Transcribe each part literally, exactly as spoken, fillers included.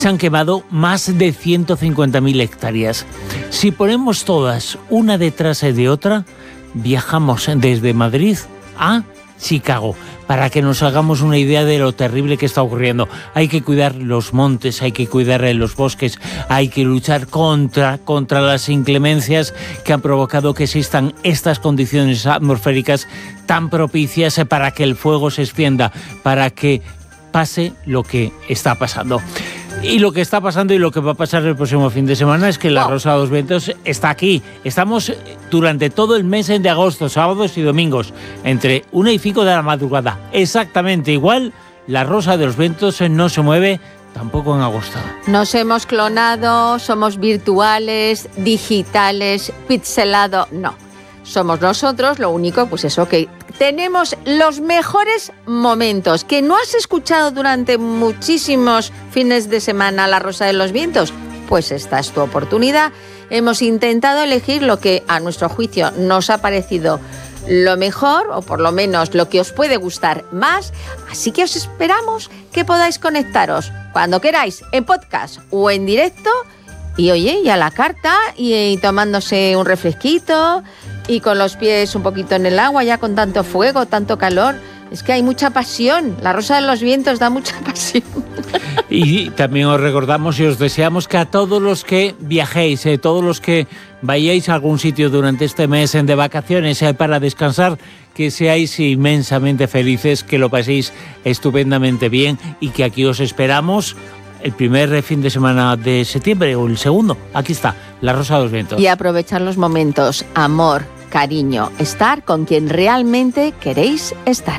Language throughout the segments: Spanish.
Se han quemado más de ciento cincuenta mil hectáreas. Si ponemos todas una detrás de otra, viajamos desde Madrid a Chicago, para que nos hagamos una idea de lo terrible que está ocurriendo. Hay que cuidar los montes, hay que cuidar los bosques, hay que luchar contra, contra las inclemencias que han provocado que existan estas condiciones atmosféricas tan propicias para que el fuego se extienda, para que pase lo que está pasando. Y lo que está pasando y lo que va a pasar el próximo fin de semana es que la Rosa de los Vientos está aquí. Estamos durante todo el mes de agosto, sábados y domingos, entre una y cinco de la madrugada. Exactamente igual, la Rosa de los Vientos no se mueve tampoco en agosto. Nos hemos clonado, somos virtuales, digitales, pixelado, no. Somos nosotros, lo único, pues eso, que tenemos los mejores momentos. ¿Que no has escuchado durante muchísimos fines de semana La Rosa de los Vientos? Pues esta es tu oportunidad. Hemos intentado elegir lo que a nuestro juicio nos ha parecido lo mejor, o por lo menos lo que os puede gustar más. Así que os esperamos que podáis conectaros cuando queráis, en podcast o en directo. Y oye, y a la carta, y, y tomándose un refresquito, y con los pies un poquito en el agua, ya con tanto fuego, tanto calor. Es que hay mucha pasión. La Rosa de los Vientos da mucha pasión. Y también os recordamos y os deseamos que a todos los que viajéis, eh, todos los que vayáis a algún sitio durante este mes de vacaciones eh, para descansar, que seáis inmensamente felices, que lo paséis estupendamente bien y que aquí os esperamos el primer fin de semana de septiembre o el segundo. Aquí está, La Rosa de los Vientos. Y aprovechar los momentos, amor, cariño, estar con quien realmente queréis estar.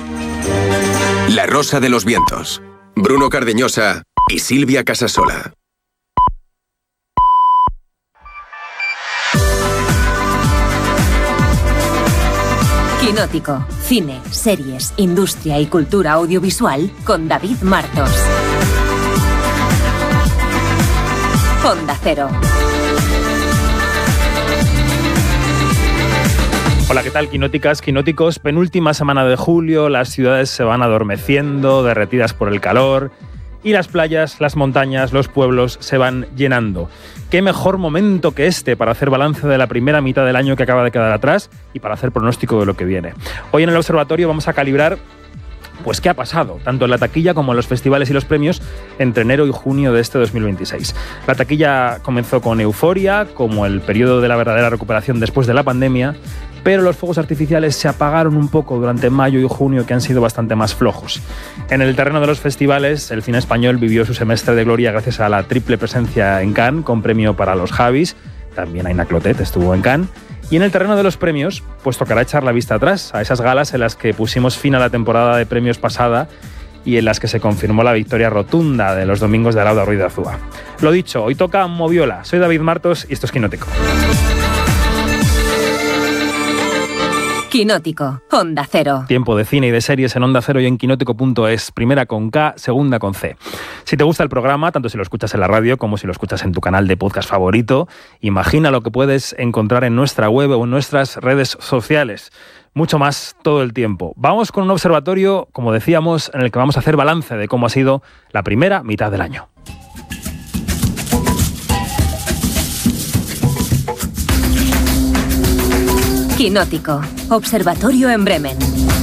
La Rosa de los Vientos. Bruno Cardeñosa y Silvia Casasola. Quinótico. Cine, series, industria y cultura audiovisual con David Martos. Onda Cero. Hola, ¿qué tal, quinóticas, quinóticos? Penúltima semana de julio, las ciudades se van adormeciendo, derretidas por el calor, y las playas, las montañas, los pueblos se van llenando. ¿Qué mejor momento que este para hacer balance de la primera mitad del año que acaba de quedar atrás y para hacer pronóstico de lo que viene? Hoy en el observatorio vamos a calibrar pues qué ha pasado, tanto en la taquilla como en los festivales y los premios, entre enero y junio de este dos mil veintiséis. La taquilla comenzó con euforia, como el periodo de la verdadera recuperación después de la pandemia, pero los fuegos artificiales se apagaron un poco durante mayo y junio, que han sido bastante más flojos. En el terreno de los festivales, el cine español vivió su semestre de gloria gracias a la triple presencia en Cannes, con premio para los Javis. También Aina Clotet estuvo en Cannes. Y en el terreno de los premios, pues tocará echar la vista atrás a esas galas en las que pusimos fin a la temporada de premios pasada y en las que se confirmó la victoria rotunda de los domingos de Arauda Ruiz de Azúa. Lo dicho, hoy toca Moviola. Soy David Martos y esto es Quinótico. Quinótico, Onda Cero. Tiempo de cine y de series en Onda Cero y en quinótico punto es. Primera con K, segunda con C. Si te gusta el programa, tanto si lo escuchas en la radio como si lo escuchas en tu canal de podcast favorito, imagina lo que puedes encontrar en nuestra web o en nuestras redes sociales. Mucho más todo el tiempo. Vamos con un observatorio, como decíamos, en el que vamos a hacer balance de cómo ha sido la primera mitad del año. Quinótico, observatorio en Bremen.